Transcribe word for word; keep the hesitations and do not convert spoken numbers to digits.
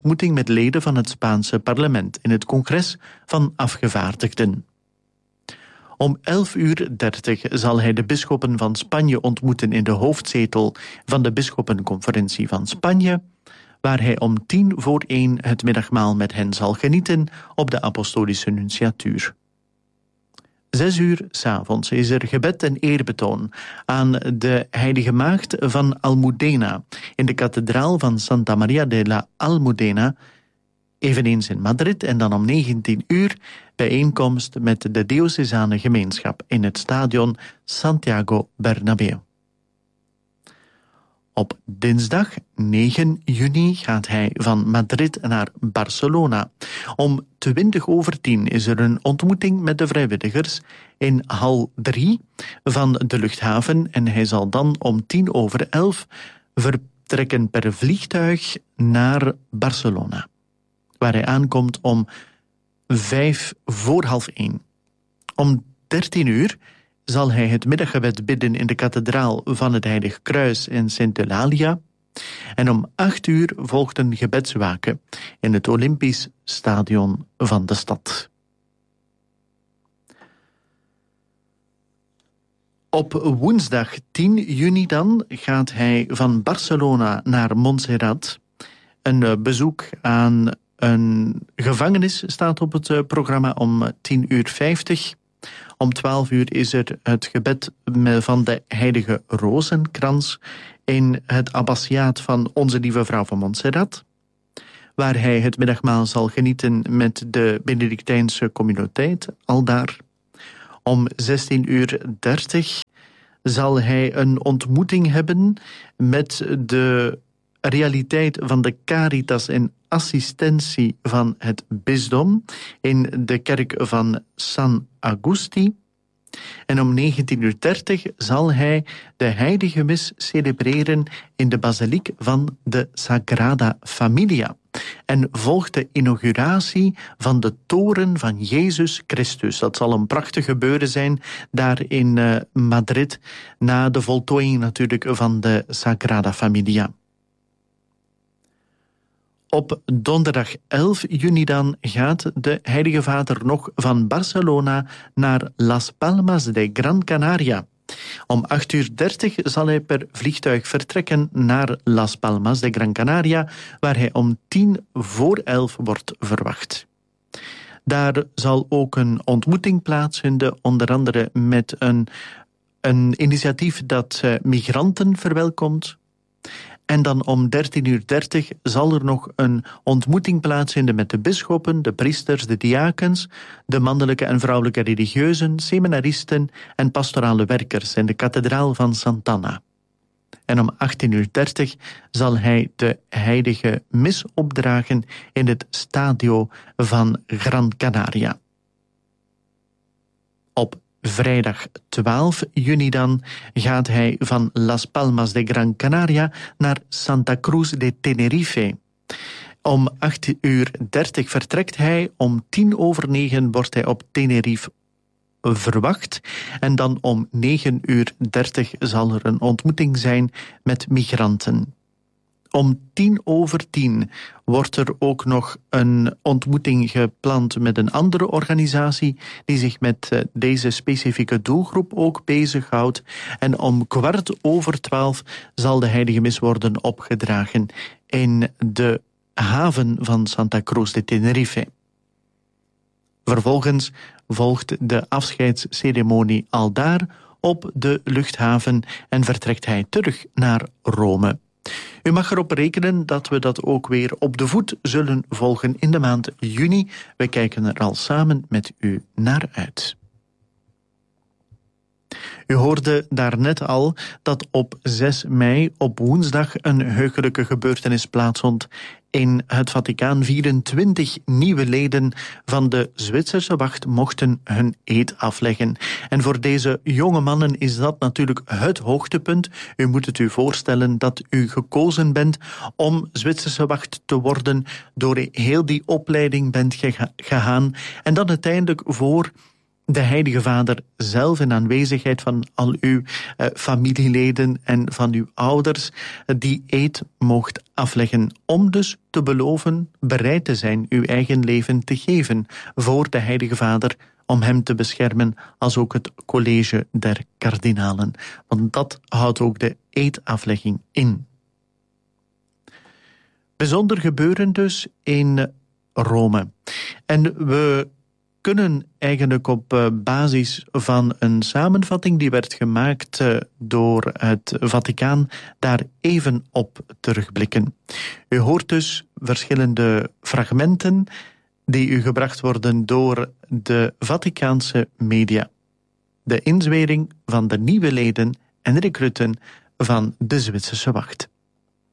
ontmoeting met leden van het Spaanse parlement in het congres van afgevaardigden. Om elf uur dertig zal hij de bisschoppen van Spanje ontmoeten in de hoofdzetel van de bisschoppenconferentie van Spanje, waar hij om tien voor één het middagmaal met hen zal genieten op de apostolische nunciatuur. Zes uur 's avonds is er gebed en eerbetoon aan de Heilige Maagd van Almudena in de kathedraal van Santa Maria de la Almudena, eveneens in Madrid, en dan om negentien uur bijeenkomst met de diocesane gemeenschap in het stadion Santiago Bernabéu. Op dinsdag negen juni gaat hij van Madrid naar Barcelona. Om twintig over tien is er een ontmoeting met de vrijwilligers in hal drie van de luchthaven en hij zal dan om tien over elf vertrekken per vliegtuig naar Barcelona, waar hij aankomt om vijf voor half één. Om dertien uur zal hij het middaggebed bidden in de kathedraal van het Heilig Kruis in Sint-Eulalia. En om acht uur volgt een gebedswaken in het Olympisch Stadion van de stad. Op woensdag tien juni dan gaat hij van Barcelona naar Montserrat. Een bezoek aan een gevangenis staat op het programma om tien uur vijftig. Om twaalf uur is er het gebed van de Heilige Rozenkrans in het abbatiaat van Onze Lieve Vrouw van Montserrat, waar hij het middagmaal zal genieten met de Benedictijnse communiteit aldaar. Om zestien uur dertig zal hij een ontmoeting hebben met de realiteit van de caritas en assistentie van het bisdom in de kerk van San Agusti. En om negentien uur dertig zal hij de heilige mis celebreren in de basiliek van de Sagrada Familia. En volgt de inauguratie van de toren van Jezus Christus. Dat zal een prachtig gebeuren zijn daar in uh, Madrid, na de voltooiing natuurlijk van de Sagrada Familia. Op donderdag elf juni dan gaat de Heilige Vader nog van Barcelona naar Las Palmas de Gran Canaria. Om acht uur dertig zal hij per vliegtuig vertrekken naar Las Palmas de Gran Canaria, waar hij om tien voor elf wordt verwacht. Daar zal ook een ontmoeting plaatsvinden, onder andere met een, een initiatief dat uh, migranten verwelkomt. En dan om dertien uur dertig zal er nog een ontmoeting plaatsvinden met de bisschoppen, de priesters, de diakens, de mannelijke en vrouwelijke religieuzen, seminaristen en pastorale werkers in de kathedraal van Sant'Anna. En om achttien uur dertig zal hij de heilige mis opdragen in het stadio van Gran Canaria. Op vrijdag twaalf juni dan gaat hij van Las Palmas de Gran Canaria naar Santa Cruz de Tenerife. Om acht uur dertig vertrekt hij, om tien over negen wordt hij op Tenerife verwacht. En dan om negen uur dertig zal er een ontmoeting zijn met migranten. Om tien over tien wordt er ook nog een ontmoeting gepland met een andere organisatie die zich met deze specifieke doelgroep ook bezighoudt. En om kwart over twaalf zal de heilige mis worden opgedragen in de haven van Santa Cruz de Tenerife. Vervolgens volgt de afscheidsceremonie aldaar op de luchthaven en vertrekt hij terug naar Rome. U mag erop rekenen dat we dat ook weer op de voet zullen volgen in de maand juni. We kijken er al samen met u naar uit. U hoorde daarnet al dat op zes mei op woensdag een heugelijke gebeurtenis plaatsvond in het Vaticaan. vierentwintig nieuwe leden van de Zwitserse wacht mochten hun eed afleggen. En voor deze jonge mannen is dat natuurlijk het hoogtepunt. U moet het u voorstellen dat u gekozen bent om Zwitserse wacht te worden, door heel die opleiding bent gegaan en dan uiteindelijk voor de Heilige Vader zelf in aanwezigheid van al uw uh, familieleden en van uw ouders die eed mocht afleggen, om dus te beloven bereid te zijn uw eigen leven te geven voor de Heilige Vader, om hem te beschermen, als ook het college der kardinalen. Want dat houdt ook de eedaflegging in. Bijzonder gebeuren dus in Rome. En we kunnen eigenlijk op basis van een samenvatting die werd gemaakt door het Vaticaan daar even op terugblikken. U hoort dus verschillende fragmenten die u gebracht worden door de Vaticaanse media. De inzwering van de nieuwe leden en recruten van de Zwitserse wacht.